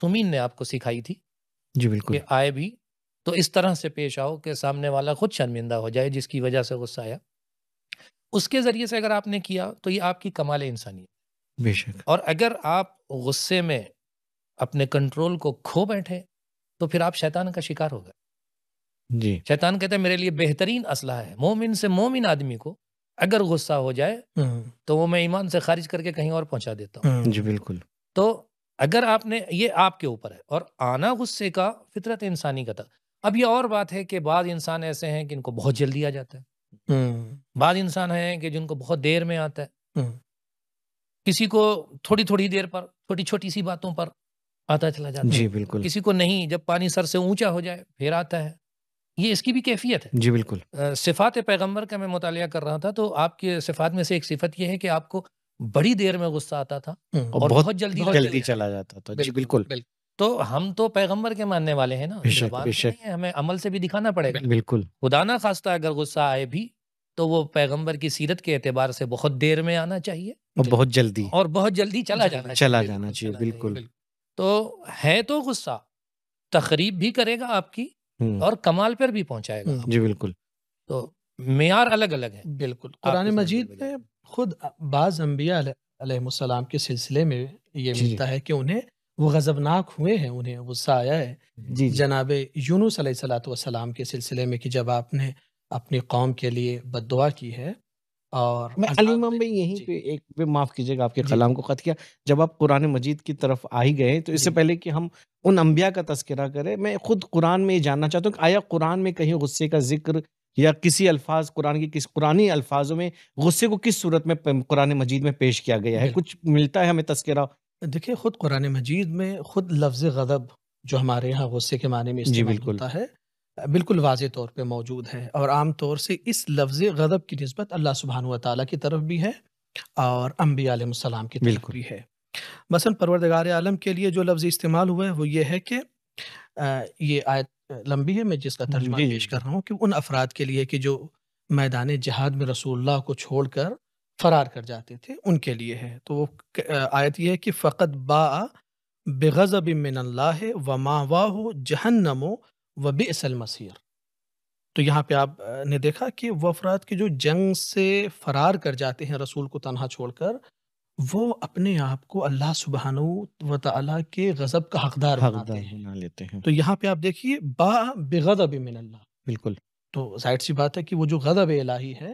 تمین نے آپ کو سکھائی تھی جی بالکل. کہ آئے بھی تو اس طرح سے پیش آؤ کہ سامنے والا خود شرمندہ ہو جائے جس کی وجہ سے غصہ آیا. اس کے ذریعے سے اگر آپ نے کیا تو یہ آپ کی کمال انسانیت. بے شک. اور اگر آپ غصے میں اپنے کنٹرول کو کھو بیٹھے تو پھر آپ شیطان کا شکار ہو گئے. جی شیطان کہتا ہے میرے لیے بہترین اسلحہ ہے. مومن سے مومن آدمی کو اگر غصہ ہو جائے تو وہ میں ایمان سے خارج کر کے کہیں اور پہنچا دیتا ہوں. جی بالکل. تو اگر آپ نے یہ آپ کے اوپر ہے اور آنا غصے کا فطرت انسانی کا تھا. اب یہ اور بات ہے کہ بعض انسان ایسے ہیں کہ ان کو بہت جلدی آ جاتا ہے. بعض انسان ہیں کہ جن کو بہت دیر میں آتا ہے. کسی کو تھوڑی تھوڑی دیر پر چھوٹی چھوٹی سی باتوں پر آتا چلا جاتا ہے. جی بالکل. کسی کو نہیں، جب پانی سر سے اونچا ہو جائے پھر آتا ہے. یہ اس کی بھی کیفیت ہے. جی بالکل. صفات پیغمبر کا میں مطالعہ کر رہا تھا تو آپ کے صفات میں سے ایک صفت یہ ہے کہ آپ کو بڑی دیر میں غصہ آتا تھا اور بہت جلدی چلا جاتا تھا. جی بالکل. تو ہم تو پیغمبر کے ماننے والے ہیں نا، زبان سے نہیں ہے، ہمیں عمل سے بھی دکھانا پڑے گا. بالکل. خدا نہ خواستہ اگر غصہ آئے بھی تو وہ پیغمبر کی سیرت کے اعتبار سے بہت دیر میں آنا چاہیے اور بہت جلدی چلا جانا چاہیے. بالکل. تو ہے تو غصہ تخریب بھی کرے گا آپ کی اور کمال پر بھی پہنچائے گا. جی بالکل. تو معیار الگ الگ ہے. بالکل. قرآن مجید میں خود بعض انبیاء علیہ السلام کے سلسلے میں یہ ملتا ہے کہ انہیں وہ غضبناک ہوئے ہیں، انہیں غصہ آیا ہے. جناب یونس علیہ السلام کے سلسلے میں کہ جب آپ نے اپنی قوم کے لیے بد دعا کی ہے. اور میں علیم بھائی یہیں پہ ایک پہ معاف کیجیے گا آپ کے کلام کو قطع کیا. جب آپ قرآن مجید کی طرف آ ہی گئے تو اس سے پہلے کہ ہم ان انبیاء کا تذکرہ کریں، میں خود قرآن میں یہ جاننا چاہتا ہوں کہ آیا قرآن میں کہیں غصے کا ذکر یا کسی الفاظ قرآنی الفاظوں میں غصے کو کس صورت میں قرآن مجید میں پیش کیا گیا ہے؟ کچھ ملتا ہے ہمیں تذکرہ؟ دیکھیں، خود قرآن مجید میں خود لفظ غضب جو ہمارے ہاں غصے کے معنی میں استعمال ہوتا ہے بالکل واضح طور پہ موجود ہے. اور عام طور سے اس لفظ غضب کی نسبت اللہ سبحانہ و تعالیٰ کی طرف بھی ہے اور انبیاء علیہ السلام کی طرف بھی ہے. مثلا پروردگار عالم کے لیے جو لفظ استعمال ہوا ہے وہ یہ ہے کہ یہ آیت لمبی ہے، میں جس کا ترجمہ پیش کر رہا ہوں کہ ان افراد کے لیے کہ جو میدان جہاد میں رسول اللہ کو چھوڑ کر فرار کر جاتے تھے، ان کے لیے ہے. تو وہ آیت یہ ہے کہ فقط باء بغضب من اللہ ومأواہ جہنم وبئس المصیر. تو یہاں پہ آپ نے دیکھا کہ وہ افراد کی جو جنگ سے فرار کر جاتے ہیں رسول کو تنہا چھوڑ کر، وہ اپنے آپ کو اللہ سبحانہ و تعالیٰ کے غضب کا حقدار بنا لیتے ہیں. تو یہاں پہ آپ دیکھیے باء بغضب من اللہ. بالکل. تو ظاہر سی بات ہے کہ وہ جو غضب الہی ہے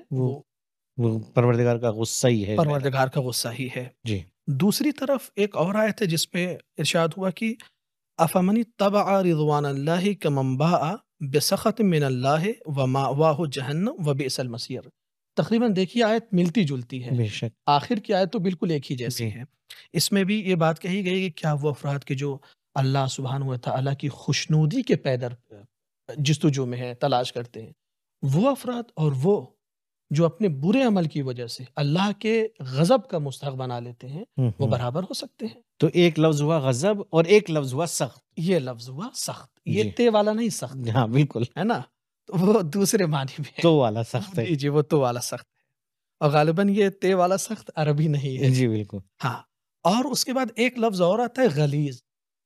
وہ پروردگار کا غصہ ہی ہے. پروردگار کا غصہ ہی ہے. جی. دوسری طرف ایک اور آیت ہے جس پہ ارشاد ہوا کہ افمن اتبع رضوان اللہ کمن باء بسخط من اللہ ومأواہ جہنم وبئس المصیر. تقریباً دیکھیے آیت ملتی جلتی ہے. بے شک. آخر کی آیت تو بالکل ایک ہی جیسی ہے. اس میں بھی یہ بات کہی گئی کہ کیا وہ افراد کے جو اللہ سبحانہ و تعالیٰ کی خوشنودی کے پیدر جستجو میں ہے، تلاش کرتے ہیں، وہ افراد اور وہ جو اپنے برے عمل کی وجہ سے اللہ کے غضب کا مستحق بنا لیتے ہیں، وہ برابر ہو سکتے ہیں. تو ایک لفظ ہوا غضب اور ایک لفظ ہوا سخت. یہ لفظ ہوا سخت، یہ تے والا نہیں سخت. ہاں بالکل ہے نا. تو وہ دوسرے معنی میں تو والا سخت ہے. جی وہ تو والا سخت ہے اور غالباً یہ تے والا سخت عربی نہیں ہے. جی بالکل. ہاں. اور اس کے بعد ایک لفظ اور آتا ہے غلیظ.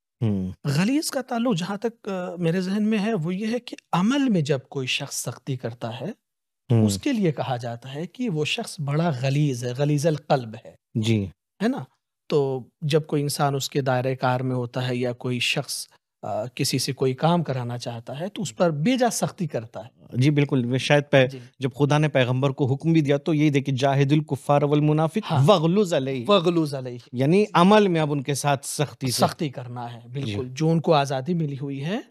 غلیظ کا تعلق جہاں تک میرے ذہن میں ہے وہ یہ ہے کہ عمل میں جب کوئی شخص سختی کرتا ہے اس کے لیے کہا جاتا ہے کہ وہ شخص بڑا غلیظ ہے، غلیظ القلب ہے. جی. ہے نا. تو جب کوئی انسان اس کے دائرۂ کار میں ہوتا ہے یا کوئی شخص کسی سے کوئی کام کرانا چاہتا ہے تو اس پر بے جا سختی کرتا ہے. جی بالکل. شاید جب خدا نے پیغمبر کو حکم بھی دیا تو یہی دیکھیں جاہد الکفار والمنافق وغلظ علیہ، یعنی عمل میں اب ان کے ساتھ سختی کرنا ہے. بالکل. جو ان کو آزادی ملی ہوئی ہے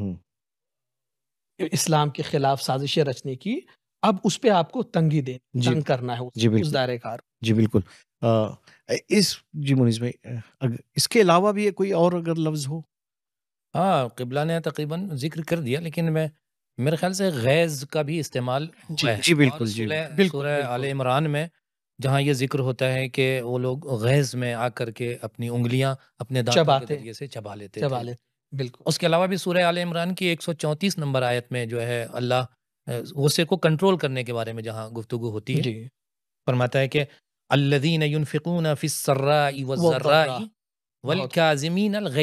اسلام کے خلاف سازشیں رچنے کی، اب اس پہ آپ کو تنگی تنگ کرنا ہے اس دائرۂ کار. جی بالکل. جی منیز بھائی اس کے علاوہ بھی کوئی اور اگر لفظ ہو؟ ہاں قبلہ نے تقریباً ذکر کر دیا، لیکن میرے خیال سے غیظ کا بھی استعمال ہوا ہے. جی بالکل. سورہ آل عمران میں جہاں یہ ذکر ہوتا ہے کہ وہ لوگ غیظ میں آ کر کے اپنی انگلیاں اپنے دانتوں کے ذریعے سے چبا لیتے تھے. بالکل. اس کے علاوہ بھی سورہ آل عمران کی 134 نمبر آیت میں جو ہے اللہ غصے کو کنٹرول کرنے کے بارے میں جہاں گفتگو ہوتی ہے فرماتا ہے کہ الذین ينفقون فی السراء والضراء والکاظمین الغیظ